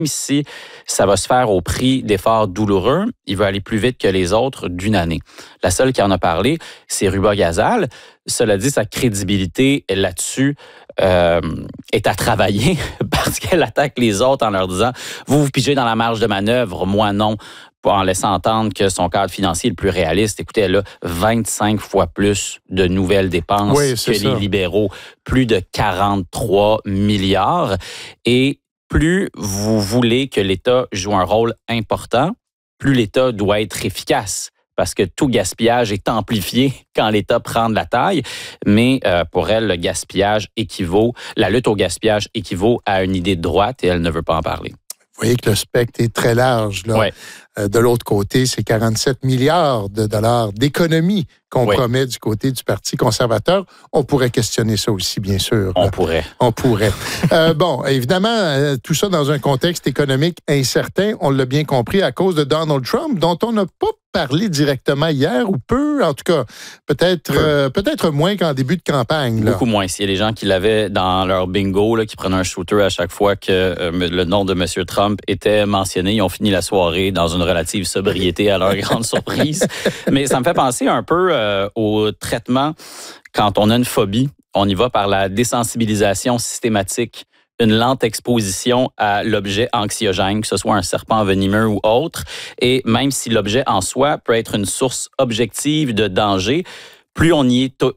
si ça va se faire au prix d'efforts douloureux, il veut aller plus vite que les autres d'une année. La seule qui en a parlé, c'est Ruba Gazal. Cela dit, sa crédibilité là-dessus est à travailler parce qu'elle attaque les autres en leur disant « Vous pigez dans la marge de manœuvre, moi non ». En laissant entendre que son cadre financier est le plus réaliste. Écoutez, elle a 25 fois plus de nouvelles dépenses que les libéraux. Plus de 43 milliards. Et plus vous voulez que l'État joue un rôle important, plus l'État doit être efficace. Parce que tout gaspillage est amplifié quand l'État prend de la taille. Mais pour elle, le gaspillage la lutte au gaspillage équivaut à une idée de droite et elle ne veut pas en parler. Vous voyez que le spectre est très large. Là. Ouais. De l'autre côté, c'est 47 milliards de dollars d'économie qu'on promet du côté du Parti conservateur. On pourrait questionner ça aussi, bien sûr. On pourrait. Bon, évidemment, tout ça dans un contexte économique incertain, on l'a bien compris, à cause de Donald Trump, dont on n'a pas parlé directement hier, ou peu, en tout cas, peut-être moins qu'en début de campagne. Là. Beaucoup moins. S'il y a des gens qui l'avaient dans leur bingo, là, qui prenaient un shooter à chaque fois que le nom de M. Trump était mentionné, ils ont fini la soirée dans une relative sobriété à leur grande surprise. Mais ça me fait penser un peu au traitement quand on a une phobie. On y va par la désensibilisation systématique, une lente exposition à l'objet anxiogène, que ce soit un serpent venimeux ou autre. Et même si l'objet en soi peut être une source objective de danger, plus on y est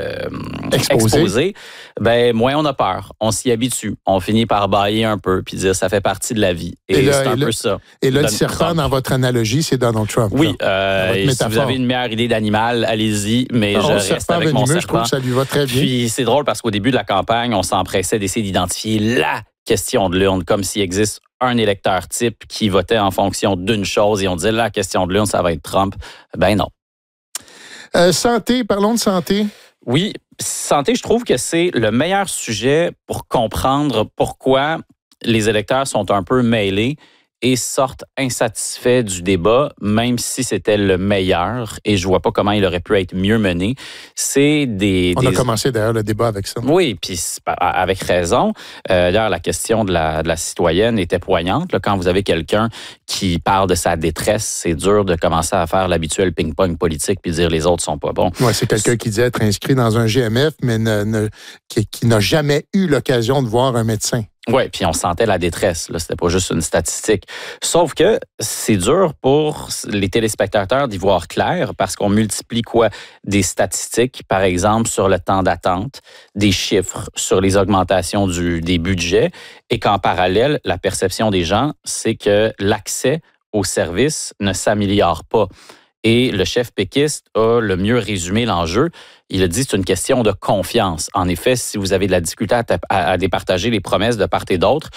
exposé, ben moins on a peur. On s'y habitue. On finit par bâiller un peu puis dire ça fait partie de la vie. Et c'est un peu ça. Et là, le serpent, dans votre analogie, c'est Donald Trump. Oui. Et si vous avez une meilleure idée d'animal, allez-y, mais je reste avec mon serpent. Je trouve que ça lui va très bien. Puis c'est drôle parce qu'au début de la campagne, on s'empressait d'essayer d'identifier la question de l'urne, comme s'il existe un électeur type qui votait en fonction d'une chose et on disait la question de l'urne, ça va être Trump. Ben non. Santé, parlons de santé. Oui, santé, je trouve que c'est le meilleur sujet pour comprendre pourquoi les électeurs sont un peu mêlés et sortent insatisfaits du débat, même si c'était le meilleur. Et je vois pas comment il aurait pu être mieux mené. On a commencé d'ailleurs le débat avec ça. Oui, puis avec raison. D'ailleurs, la question de la citoyenne était poignante. Là, quand vous avez quelqu'un qui parle de sa détresse, c'est dur de commencer à faire l'habituel ping-pong politique puis dire les autres sont pas bons. Oui, c'est quelqu'un qui dit être inscrit dans un GMF, mais qui n'a jamais eu l'occasion de voir un médecin. Oui, puis on sentait la détresse. Là, c'était pas juste une statistique. Sauf que c'est dur pour les téléspectateurs d'y voir clair parce qu'on multiplie quoi? Des statistiques, par exemple, sur le temps d'attente, des chiffres sur les augmentations des budgets et qu'en parallèle, la perception des gens, c'est que l'accès aux services ne s'améliore pas. Et le chef péquiste a le mieux résumé l'enjeu. Il a dit que c'est une question de confiance. En effet, si vous avez de la difficulté à départager les promesses de part et d'autre,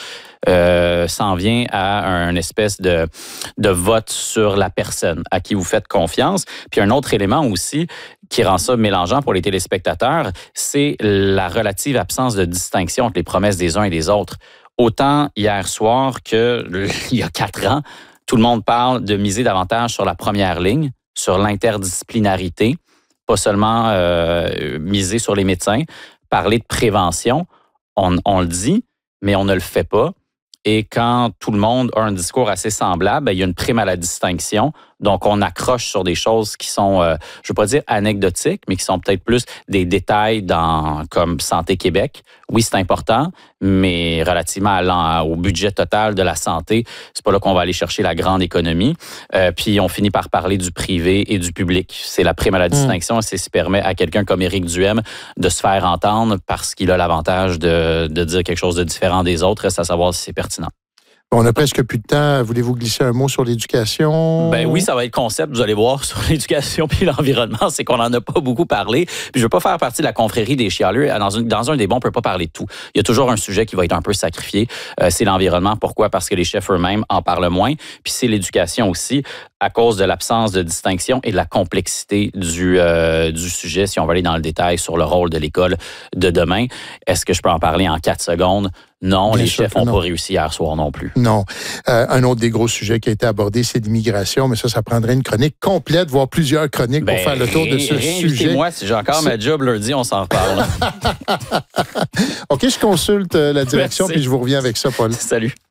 ça en vient à une espèce de vote sur la personne à qui vous faites confiance. Puis un autre élément aussi qui rend ça mélangeant pour les téléspectateurs, c'est la relative absence de distinction entre les promesses des uns et des autres. Autant hier soir qu'il y a 4 ans, tout le monde parle de miser davantage sur la première ligne, sur l'interdisciplinarité, pas seulement miser sur les médecins, parler de prévention. On le dit, mais on ne le fait pas. Et quand tout le monde a un discours assez semblable, ben, il y a une prime à la distinction. Donc, on accroche sur des choses qui sont, je ne veux pas dire anecdotiques, mais qui sont peut-être plus des détails comme Santé Québec. Oui, c'est important, mais relativement au budget total de la santé, c'est pas là qu'on va aller chercher la grande économie. Puis, on finit par parler du privé et du public. C'est la prime à la distinction et c'est ce qui permet à quelqu'un comme Éric Duhem de se faire entendre parce qu'il a l'avantage de dire quelque chose de différent des autres. Reste à savoir si c'est pertinent. On a presque plus de temps. Voulez-vous glisser un mot sur l'éducation? Ben oui, ça va être concept, vous allez voir, sur l'éducation puis l'environnement. C'est qu'on n'en a pas beaucoup parlé. Puis je veux pas faire partie de la confrérie des chialeux. Dans un débat, on peut pas parler de tout. Il y a toujours un sujet qui va être un peu sacrifié. C'est l'environnement. Pourquoi? Parce que les chefs eux-mêmes en parlent moins. Puis c'est l'éducation aussi, à cause de l'absence de distinction et de la complexité du sujet, si on va aller dans le détail sur le rôle de l'école de demain. Est-ce que je peux en parler en 4 secondes? Non, bien les chefs n'ont pas réussi hier soir non plus. Non. Un autre des gros sujets qui a été abordé, c'est l'immigration, mais ça prendrait une chronique complète, voire plusieurs chroniques pour faire le tour de ce sujet. Moi, si j'ai encore ma job lundi, on s'en reparle. OK, je consulte la direction, puis je vous reviens avec ça, Paul. Salut.